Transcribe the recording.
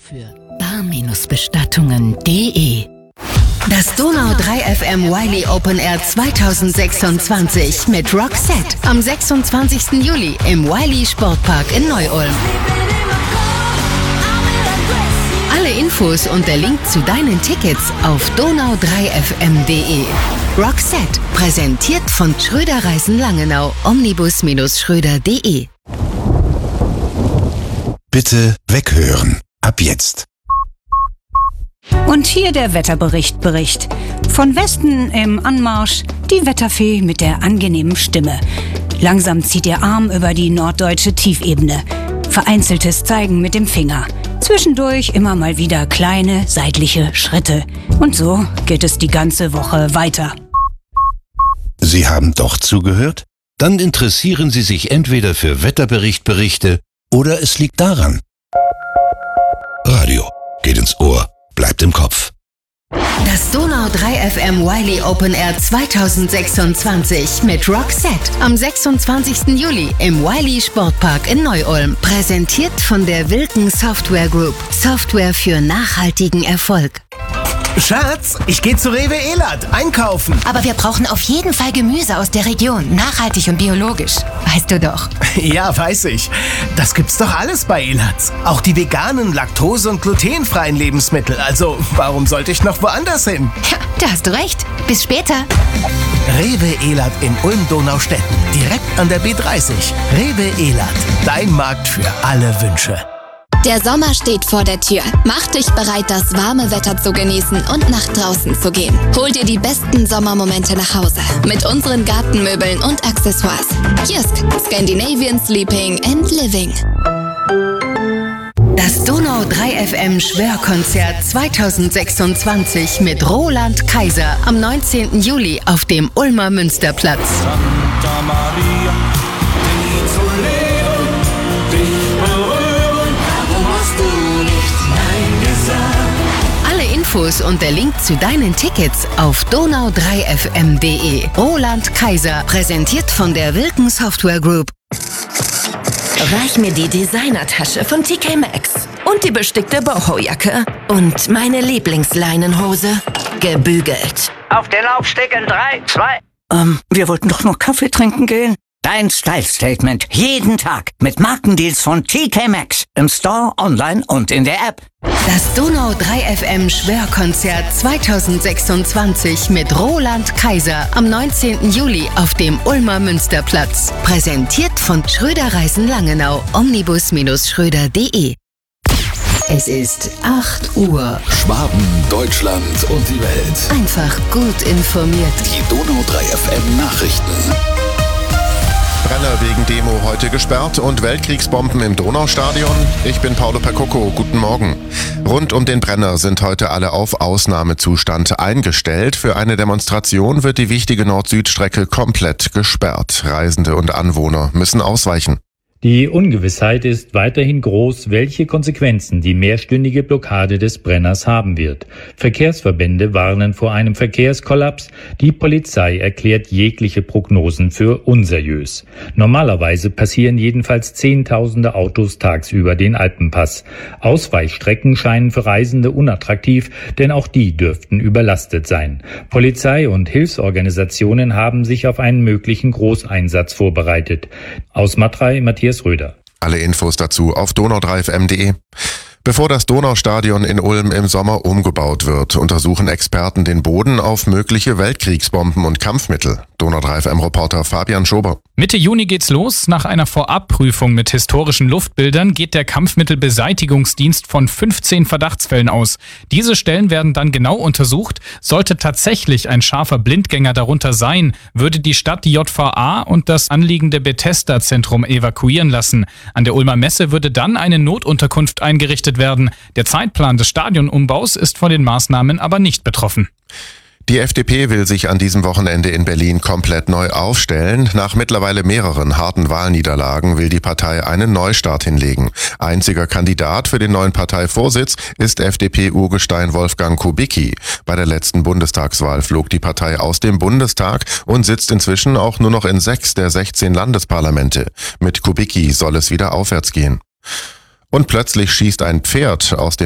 für bar-bestattungen.de. Das Donau 3 FM Wiley Open Air 2026 mit Roxette am 26. Juli im Wiley Sportpark in Neu-Ulm. Alle Infos und der Link zu deinen Tickets auf donau3fm.de. Roxette, präsentiert von Schröder Reisen Langenau, omnibus-schröder.de. Bitte weghören. Ab jetzt. Und hier der Wetterbericht. Von Westen im Anmarsch die Wetterfee mit der angenehmen Stimme. Langsam zieht ihr Arm über die norddeutsche Tiefebene. Vereinzeltes Zeigen mit dem Finger. Zwischendurch immer mal wieder kleine seitliche Schritte. Und so geht es die ganze Woche weiter. Sie haben doch zugehört? Dann interessieren Sie sich entweder für Wetterberichte oder es liegt daran. Radio geht ins Ohr, bleibt im Kopf. Das Donau 3 FM Wiley Open Air 2026 mit Roxette am 26. Juli im Wiley Sportpark in Neu-Ulm. Präsentiert von der Wilken Software Group. Software für nachhaltigen Erfolg. Schatz, ich gehe zu Rewe Elert einkaufen. Aber wir brauchen auf jeden Fall Gemüse aus der Region. Nachhaltig und biologisch. Weißt du doch. Ja, weiß ich. Das gibt's doch alles bei Elert. Auch die veganen, laktose- und glutenfreien Lebensmittel. Also, warum sollte ich noch woanders hin? Ja, da hast du recht. Bis später. Rewe Elert in Ulm-Donaustetten. Direkt an der B30. Rewe Elert. Dein Markt für alle Wünsche. Der Sommer steht vor der Tür. Mach dich bereit, das warme Wetter zu genießen und nach draußen zu gehen. Hol dir die besten Sommermomente nach Hause mit unseren Gartenmöbeln und Accessoires. Jysk, Scandinavian Sleeping and Living. Das Donau 3 FM Schwörkonzert 2026 mit Roland Kaiser am 19. Juli auf dem Ulmer Münsterplatz. Santa Maria, dich zu leben, dich berühren, warum hast du nicht Nein gesagt? Alle Infos und der Link zu deinen Tickets auf donau3fm.de. Roland Kaiser, präsentiert von der Wilken Software Group. Reich mir die Designertasche von TK Maxx und die bestickte Boho-Jacke und meine Lieblingsleinenhose, gebügelt. Auf den Laufsteg in 3, 2. Wir wollten doch nur Kaffee trinken gehen. Dein Style-Statement jeden Tag mit Markendeals von TK Maxx im Store, online und in der App. Das Donau 3 FM Schwörkonzert 2026 mit Roland Kaiser am 19. Juli auf dem Ulmer Münsterplatz. Präsentiert von Schröder Reisen Langenau, omnibus-schröder.de. Es ist 8 Uhr. Schwaben, Deutschland und die Welt. Einfach gut informiert. Die Donau 3 FM Nachrichten. Brenner wegen Demo heute gesperrt und Weltkriegsbomben im Donaustadion. Ich bin Paolo Percocco, guten Morgen. Rund um den Brenner sind heute alle auf Ausnahmezustand eingestellt. Für eine Demonstration wird die wichtige Nord-Süd-Strecke komplett gesperrt. Reisende und Anwohner müssen ausweichen. Die Ungewissheit ist weiterhin groß, welche Konsequenzen die mehrstündige Blockade des Brenners haben wird. Verkehrsverbände warnen vor einem Verkehrskollaps. Die Polizei erklärt jegliche Prognosen für unseriös. Normalerweise passieren jedenfalls Zehntausende Autos tagsüber den Alpenpass. Ausweichstrecken scheinen für Reisende unattraktiv, denn auch die dürften überlastet sein. Polizei und Hilfsorganisationen haben sich auf einen möglichen Großeinsatz vorbereitet. Aus Matrei, Matthias Röder. Alle Infos dazu auf donau3fm.de. Bevor das Donaustadion in Ulm im Sommer umgebaut wird, untersuchen Experten den Boden auf mögliche Weltkriegsbomben und Kampfmittel. Donau3FM-Reporter Fabian Schober. Mitte Juni geht's los. Nach einer Vorabprüfung mit historischen Luftbildern geht der Kampfmittelbeseitigungsdienst von 15 Verdachtsfällen aus. Diese Stellen werden dann genau untersucht. Sollte tatsächlich ein scharfer Blindgänger darunter sein, würde die Stadt die JVA und das anliegende Bethesda-Zentrum evakuieren lassen. An der Ulmer Messe würde dann eine Notunterkunft eingerichtet werden. Der Zeitplan des Stadionumbaus ist von den Maßnahmen aber nicht betroffen. Die FDP will sich an diesem Wochenende in Berlin komplett neu aufstellen. Nach mittlerweile mehreren harten Wahlniederlagen will die Partei einen Neustart hinlegen. Einziger Kandidat für den neuen Parteivorsitz ist FDP-Urgestein Wolfgang Kubicki. Bei der letzten Bundestagswahl flog die Partei aus dem Bundestag und sitzt inzwischen auch nur noch in 6 der 16 Landesparlamente. Mit Kubicki soll es wieder aufwärts gehen. Und plötzlich schießt ein Pferd aus dem